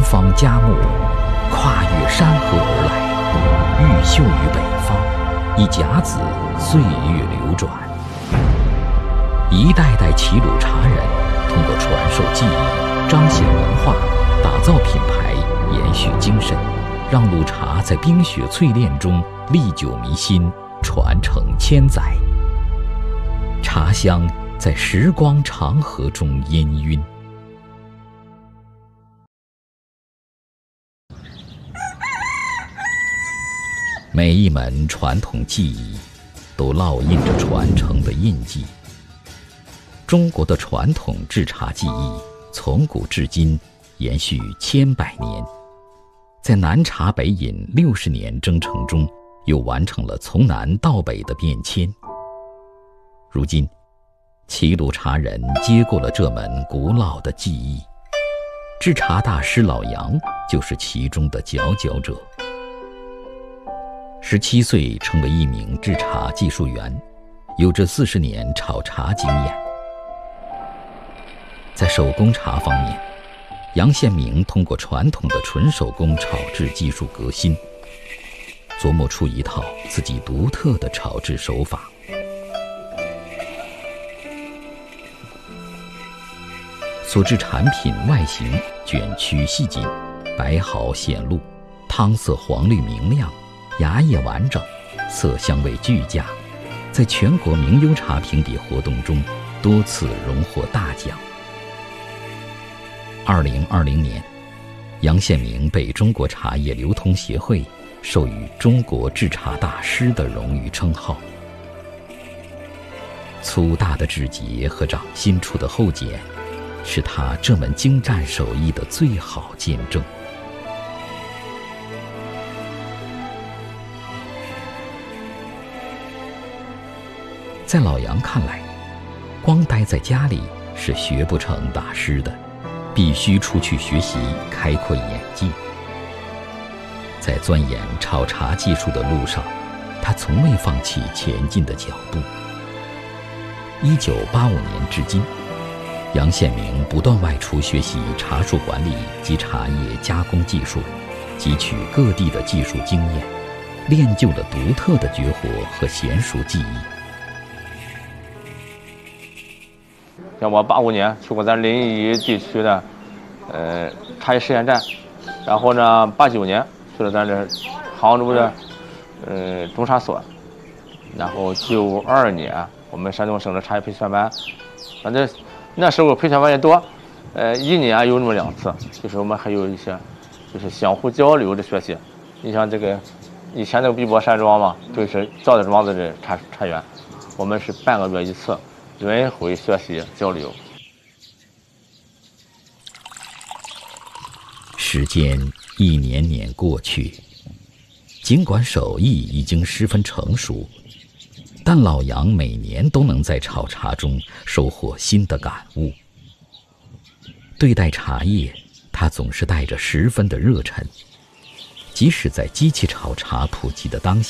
方嘉木，跨越山河而来，毓秀于北方，以甲子岁月流转。一代代齐鲁茶人通过传授技艺、彰显文化、打造品牌、延续精神，让鲁茶在冰雪淬炼中历久弥新，传承千载。茶香在时光长河中氤氲。每一门传统技艺都烙印着传承的印记。中国的传统制茶技艺从古至今延续千百年，在南茶北饮60年征程中，又完成了从南到北的变迁。如今，齐鲁茶人接过了这门古老的技艺，制茶大师老杨就是其中的佼佼者。17岁成为一名制茶技术员，有着40年炒茶经验。在手工茶方面，杨宪明通过传统的纯手工炒制技术革新，琢磨出一套自己独特的炒制手法。所制产品外形卷曲细紧，白毫显露，汤色黄绿明亮，芽叶完整，色香味俱佳，在全国名优茶评比活动中多次荣获大奖。2020年，杨宪明被中国茶叶流通协会授予中国制茶大师的荣誉称号。粗大的指节和掌心处的厚茧，是他这门精湛手艺的最好见证。在老杨看来，光待在家里是学不成大师的，必须出去学习，开阔眼界。在钻研炒茶技术的路上，他从未放弃前进的脚步。1985年至今，杨宪明不断外出学习茶树管理及茶叶加工技术，汲取各地的技术经验，练就了独特的绝活和娴熟技艺。 像我85年去过咱临沂地区的茶叶实验站，然后呢89年去了咱这杭州的中茶所，然后92年我们山东省的茶叶培训班，反正那时候培训班也多，一年有那么2次，就是我们还有一些就是相互交流的学习。你像这个以前那个碧波山庄嘛，就是赵家庄子的茶园，我们是半个月一次，轮回学习交流。 时间一年年过去，尽管手艺已经十分成熟，但老杨每年都能在炒茶中收获新的感悟。对待茶叶，他总是带着10分的热忱，即使在机器炒茶普及的当下，